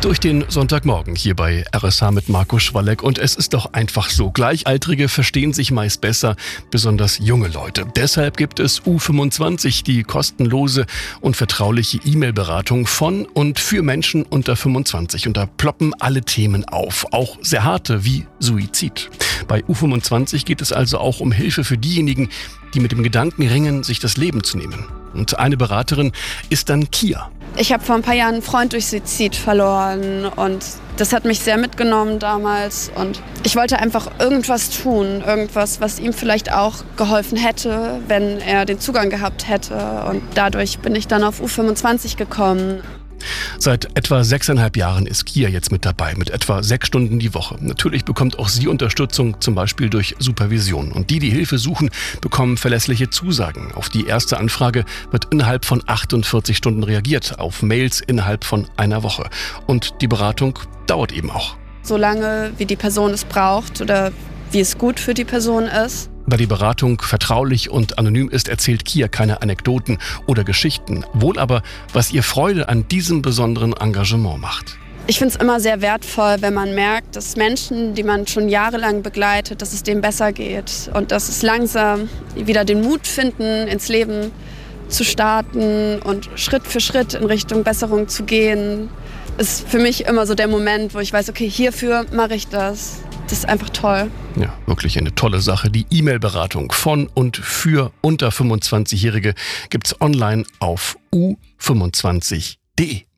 Durch den Sonntagmorgen hier bei RSH mit Marco Schwalleck. Und es ist doch einfach so. Gleichaltrige verstehen sich meist besser, besonders junge Leute. Deshalb gibt es U25, die kostenlose und vertrauliche E-Mail-Beratung von und für Menschen unter 25. Und da ploppen alle Themen auf, auch sehr harte wie Suizid. Bei U25 geht es also auch um Hilfe für diejenigen, die mit dem Gedanken ringen, sich das Leben zu nehmen. Und eine Beraterin ist dann Kia. Ich habe vor ein paar Jahren einen Freund durch Suizid verloren und das hat mich sehr mitgenommen damals. Und ich wollte einfach irgendwas tun, irgendwas, was ihm vielleicht auch geholfen hätte, wenn er den Zugang gehabt hätte. Und dadurch bin ich dann auf U25 gekommen. Seit etwa 6,5 Jahren ist Kia jetzt mit dabei, mit etwa 6 Stunden die Woche. Natürlich bekommt auch sie Unterstützung, zum Beispiel durch Supervision. Und die Hilfe suchen, bekommen verlässliche Zusagen. Auf die erste Anfrage wird innerhalb von 48 Stunden reagiert, auf Mails innerhalb von einer Woche. Und die Beratung dauert eben auch. Solange wie die Person es braucht oder wie es gut für die Person ist. Da die Beratung vertraulich und anonym ist, erzählt Kia keine Anekdoten oder Geschichten. Wohl aber, was ihr Freude an diesem besonderen Engagement macht. Ich finde es immer sehr wertvoll, wenn man merkt, dass Menschen, die man schon jahrelang begleitet, dass es denen besser geht. Und dass es langsam wieder den Mut finden, ins Leben zu starten und Schritt für Schritt in Richtung Besserung zu gehen. Ist für mich immer so der Moment, wo ich weiß, okay, hierfür mache ich das. Das ist einfach toll. Ja, wirklich eine tolle Sache. Die E-Mail-Beratung von und für unter 25-Jährige gibt's online auf u25.de.